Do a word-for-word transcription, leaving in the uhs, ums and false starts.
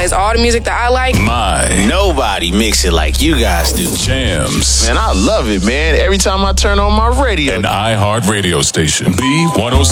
plays all the music that I like. My. Nobody mix it like you guys do. Jams. Man, I love it, man. Every time I turn on my radio. An iHeart radio station. B one oh